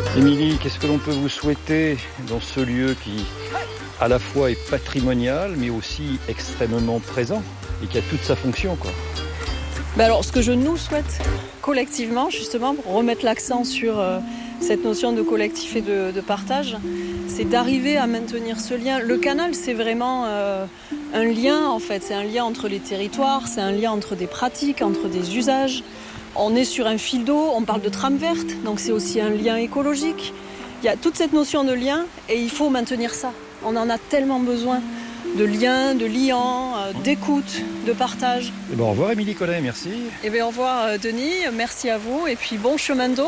Émilie, qu'est-ce que l'on peut vous souhaiter dans ce lieu qui, à la fois, est patrimonial, mais aussi extrêmement présent et qui a toute sa fonction, quoi. Alors, ce que je nous souhaite collectivement, justement, pour remettre l'accent sur cette notion de collectif et de partage, c'est d'arriver à maintenir ce lien. Le canal, c'est vraiment un lien, en fait. C'est un lien entre les territoires, c'est un lien entre des pratiques, entre des usages. On est sur un fil d'eau, on parle de trame verte, donc c'est aussi un lien écologique. Il y a toute cette notion de lien et il faut maintenir ça. On en a tellement besoin de liens, de liants, d'écoute, de partage. Et ben, au revoir Émilie Collet, merci. Et bien, au revoir Denis, merci à vous et puis bon chemin d'eau.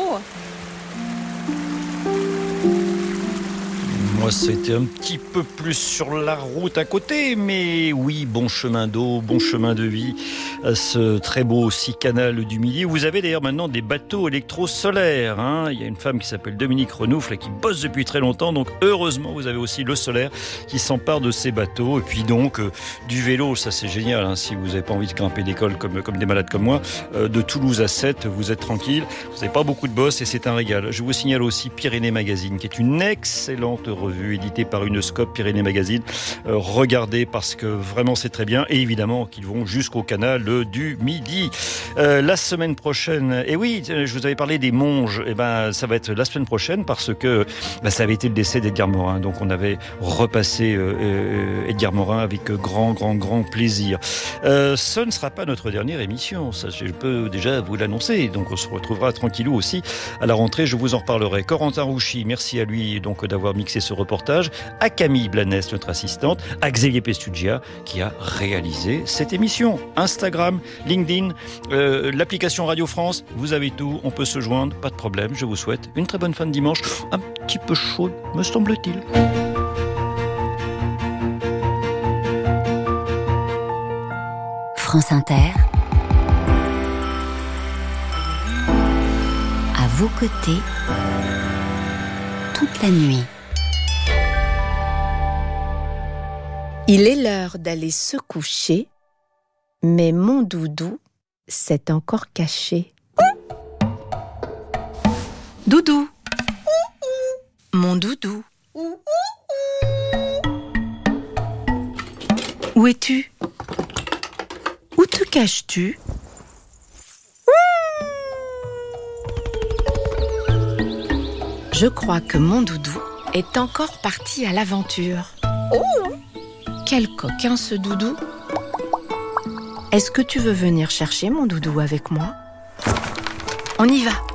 Moi, c'était un petit peu plus sur la route à côté, mais oui, bon chemin d'eau, bon chemin de vie, à ce très beau aussi canal du Midi. Vous avez d'ailleurs maintenant des bateaux électro-solaires, hein. Il y a une femme qui s'appelle Dominique Renoufle qui bosse depuis très longtemps, donc heureusement vous avez aussi le solaire qui s'empare de ces bateaux. Et puis donc du vélo, ça c'est génial, hein, si vous n'avez pas envie de grimper d'école comme des malades comme moi, de Toulouse à Sète, vous êtes tranquille, vous n'avez pas beaucoup de bosses et c'est un régal. Je vous signale aussi Pyrénées Magazine, qui est une excellente revue édité par Unescope, Pyrénées Magazine. Regardez parce que vraiment c'est très bien et évidemment qu'ils vont jusqu'au canal du Midi. La semaine prochaine, et oui, je vous avais parlé des Monges, et ça va être la semaine prochaine parce que ça avait été le décès d'Edgar Morin, donc on avait repassé Edgar Morin avec grand plaisir. Ce ne sera pas notre dernière émission, ça je peux déjà vous l'annoncer, donc on se retrouvera tranquillou aussi à la rentrée, je vous en reparlerai. Corentin Rouchy, merci à lui donc d'avoir mixé ce reportage, à Camille Blanès, notre assistante, à Xavier Pestugia qui a réalisé cette émission. Instagram, LinkedIn, l'application Radio France, vous avez tout, on peut se joindre, pas de problème. Je vous souhaite une très bonne fin de dimanche, un petit peu chaude, me semble-t-il. France Inter, à vos côtés, toute la nuit. Il est l'heure d'aller se coucher, mais mon doudou s'est encore caché. Doudou, mon doudou, où es-tu? Où te caches-tu? Je crois que mon doudou est encore parti à l'aventure. Quel coquin ce doudou! Est-ce que tu veux venir chercher mon doudou avec moi? On y va!